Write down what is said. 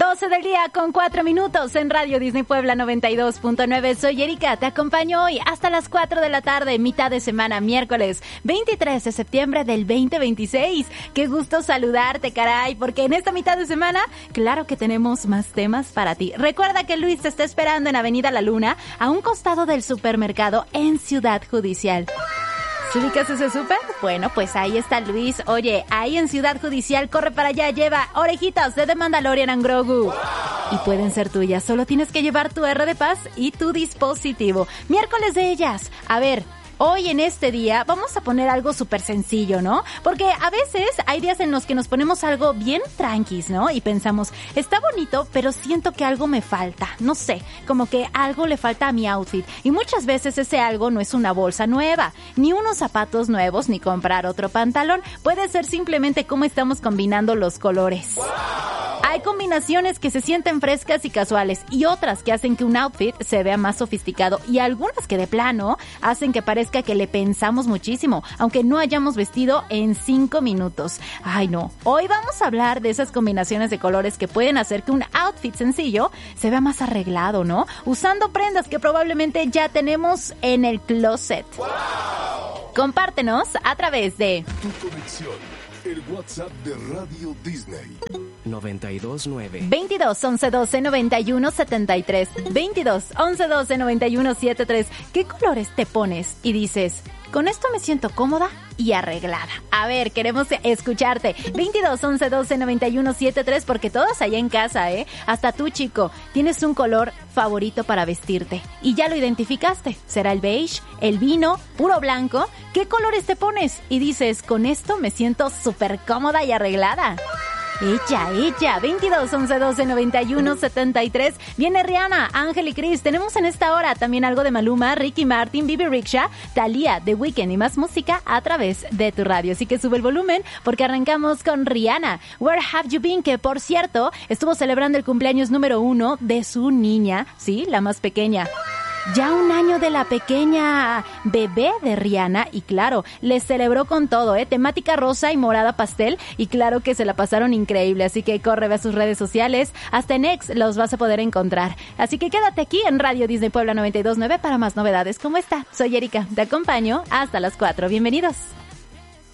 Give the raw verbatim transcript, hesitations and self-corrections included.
doce del día con cuatro minutos en Radio Disney Puebla noventa y dos punto nueve. Soy Erika, te acompaño hoy hasta las cuatro de la tarde, mitad de semana, miércoles veintitrés de septiembre del veinte veintiséis. Qué gusto saludarte, caray, porque en esta mitad de semana, claro que tenemos más temas para ti. Recuerda que Luis te está esperando en Avenida La Luna, a un costado del supermercado en Ciudad Judicial. ¿Te ubicas ese súper? Bueno, pues ahí está Luis. Oye, ahí en Ciudad Judicial, corre para allá, lleva orejitas de The Mandalorian and Grogu. Y pueden ser tuyas, solo tienes que llevar tu R de paz y tu dispositivo. Miércoles de ellas. A ver, hoy en este día vamos a poner algo súper sencillo, ¿no? Porque a veces hay días en los que nos ponemos algo bien tranquis, ¿no? Y pensamos, está bonito, pero siento que algo me falta. No sé, como que algo le falta a mi outfit. Y muchas veces ese algo no es una bolsa nueva, ni unos zapatos nuevos, ni comprar otro pantalón. Puede ser simplemente cómo estamos combinando los colores. Hay combinaciones que se sienten frescas y casuales y otras que hacen que un outfit se vea más sofisticado y algunas que de plano hacen que parezca que le pensamos muchísimo, aunque no hayamos vestido en cinco minutos. Ay no, hoy vamos a hablar de esas combinaciones de colores que pueden hacer que un outfit sencillo se vea más arreglado, ¿no? Usando prendas que probablemente ya tenemos en el closet. ¡Wow! Compártenos a través de Tu conexión, el WhatsApp de Radio Disney. noventa y dos nueve veintidós once doce noventa y uno setenta y tres. veintidós once doce noventa y uno setenta y tres. ¿Qué colores te pones y dices, con esto me siento cómoda y arreglada? A ver, queremos escucharte. veintidós once doce noventa y uno setenta y tres, porque todos allá en casa, ¿eh? Hasta tú, chico, tienes un color favorito para vestirte. Y ya lo identificaste. ¿Será el beige, el vino, puro blanco? ¿Qué colores te pones? Y dices, con esto me siento súper cómoda y arreglada. Ella, ella, veintidós once doce noventa y uno setenta y tres. Viene Rihanna, Ángel y Cris. Tenemos en esta hora también algo de Maluma, Ricky Martin, Bibi Rexha, Thalía, The Weeknd y más música a través de tu radio. Así que sube el volumen porque arrancamos con Rihanna, Where Have You Been, que por cierto estuvo celebrando el cumpleaños número uno de su niña, sí, la más pequeña. Ya un año de la pequeña bebé de Rihanna y claro, les celebró con todo, ¿eh? Temática rosa y morada pastel y claro que se la pasaron increíble, así que corre, ve a sus redes sociales, hasta en X los vas a poder encontrar. Así que quédate aquí en Radio Disney Puebla noventa y dos punto nueve para más novedades. ¿Cómo está? Soy Erika, te acompaño hasta las cuatro. Bienvenidos.